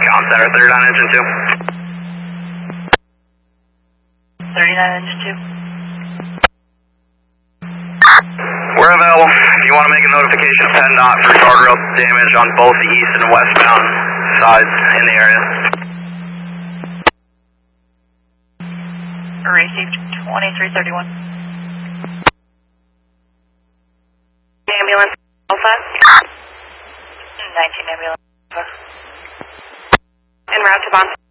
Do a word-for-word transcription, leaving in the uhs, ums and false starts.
Com Center, thirty-nine engine two. thirty-nine engine two. We're available. If you want to make a notification of PennDOT for guardrail damage on both the east and westbound sides in the area. Received twenty-three thirty-one. Ambulance, Alpha. nineteen ambulance. En route to Boston.